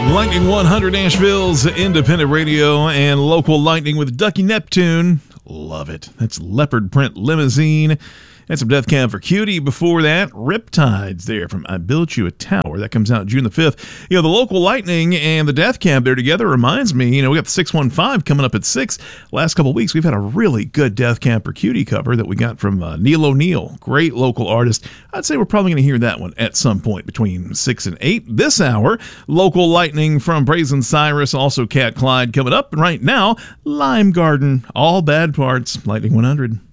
Lightning 100, Nashville's independent radio and local lightning with Ducky Neptune. Love it. That's Leopard Print Limousine. And some Death Cab for Cutie. Before that, Riptides there from I Built You a Tower. That comes out June the 5th. You know, the local lightning and the Death Cab there together reminds me, you know, we got the 615 coming up at 6. Last couple of weeks, we've had a really good Death Cab for Cutie cover that we got from Neil O'Neill. Great local artist. I'd say we're probably going to hear that one at some point between 6 and 8. This hour, local lightning from Brazen Cyrus, also Cat Clyde coming up. And right now, Lime Garden. All bad parts. Lightning 100.